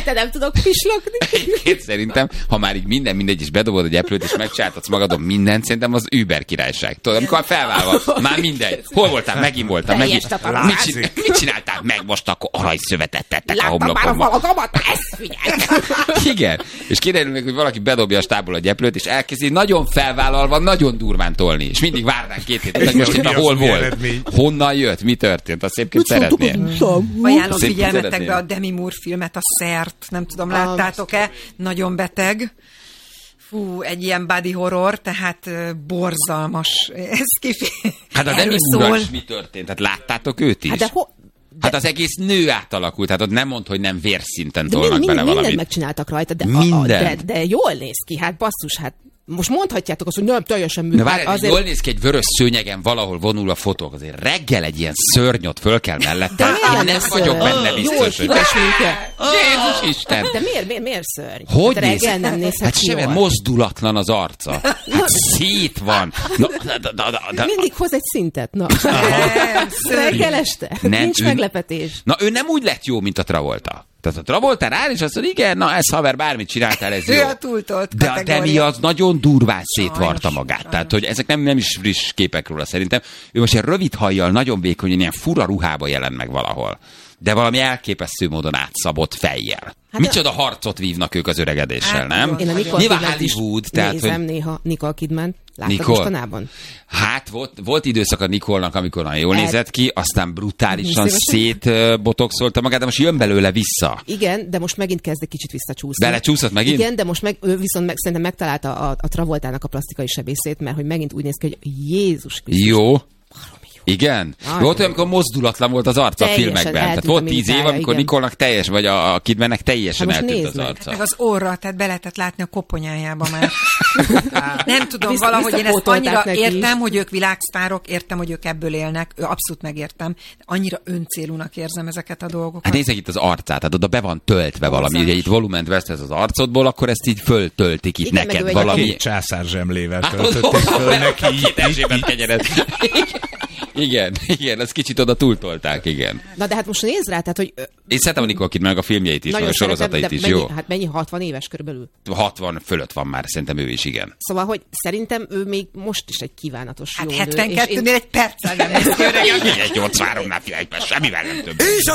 Rajta nem tudok pislogni. Én szerintem, ha már így mindegy, és bedobod a gyeplőt, és megcsináltatsz magadon mindent, szerintem az Uber királyság. Tudod, amikor felválva, már mindegy. Hol voltál? Megint voltam. Mit csináltál meg most akkor aranyszövetet tettek a homlokomba? Láttam már a falagamat, ezt figyelj! Igen. És kiderül még, hogy valaki bedobja a stából a gyeplőt, és elkezdi nagyon felvállalva, nagyon durván tolni. És mindig várnánk 2 hétet, hogy most itt hol volt. Honnan jött? Mi történt? Azt szépként szeretnél. Ajánlom figyelmetekbe a Demi Moore filmet, a Szert. Nem tudom, láttátok-e? Nagyon beteg. Fú, egy ilyen body horror, tehát borzalmas. Ez Hát a Demi Moore mi történt? Tehát láttátok őt is? Hát az egész nő átalakult, hát ott nem mond, hogy nem vérszinten tolnak bele valamit. Mindent megcsináltak rajta, de jól néz ki, hát basszus, hát most mondhatjátok azt, hogy nem teljesen működik. Na várj, azért... jól néz ki egy vörös szőnyegen valahol vonul a fotók, azért reggel egy ilyen szörnyot föl kell mellette. Én nem vagyok benne biztos, hogy... Jézus Isten! De miért szörny? Hogy hát reggel nem nézhet hát semmi, mozdulatlan az arca. Hát szét van. Mindig hoz egy szintet, na. Reggel este. Nincs meglepetés. Na ő nem úgy lett jó, mint a Travolta. Tehát a Travolta rá, és azt mondja, igen, na ez haver, bármit csináltál, ez jó. De a Demi az nagyon durván szétvarta magát. Tehát, hogy ezek nem is friss képek róla szerintem. Ő most ilyen rövid hajjal, nagyon vékonyan, ilyen fura ruhába jelent meg valahol. De valami elképesztő módon átszabott fejjel. Hát micsoda harcot vívnak ők az öregedéssel, nem? Én a Nicole Nyilván Hollywood. Nézem néha Nicole Kidman. Láttad mostanában? Hát volt időszak a Nicole-nak, amikor nagyon jól nézett ki, aztán brutálisan szétbotoxolta magát, de most jön belőle vissza. Igen, de most megint kezd egy kicsit visszacsúszni. Belecsúszott megint? Igen, de most viszont szerintem megtalálta a Travoltának a plastikai sebészét, mert hogy megint úgy néz ki, hogy Jézus Krisztus. Jó. Igen? Volt olyan, amikor mozdulatlan volt az arca a filmekben. Tehát volt 10 év, amikor Nicole-nak teljes, vagy a Kidmannek teljesen eltűnt az arca. Meg az orra, tehát be lehetett látni a koponyájába már. Nem tudom, valahogy én ezt annyira értem, hogy ők világsztárok, értem, hogy ők ebből élnek, abszolút megértem, de annyira öncélúnak érzem ezeket a dolgokat. Hát nézzek itt az arcát, tehát oda be van töltve valami, ugye itt volument vesztesz az arcodból, akkor ezt így föltöltik itt neked valami. Császár zsemlével töltötték föl neki. Igen, ez kicsit oda túltolták, igen. Na de hát most nézd rá, tehát, hogy... Én szeretem a Nicole Kidman, meg a filmjeit is, meg a sorozatait is, jó? Hát mennyi, 60 éves körülbelül? 60 fölött van már, szerintem ő is, igen. Szóval, hogy szerintem ő még most is egy kívánatos jó nő. Hát 72-nél egy perccel nem lesz. Egy 83-nál figyelj, semmivel nem több. És a